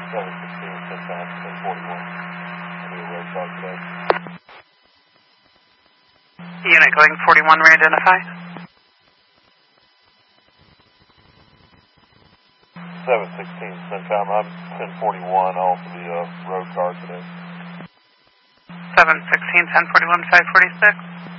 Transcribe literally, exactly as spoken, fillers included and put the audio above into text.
seven sixteen, Central, ten forty-one. Any road car today? Unit going forty-one, re-identify. seven sixteen, Central, I'm ten forty-one, off of the uh, road car today. seven sixteen, ten forty-one, five forty-six.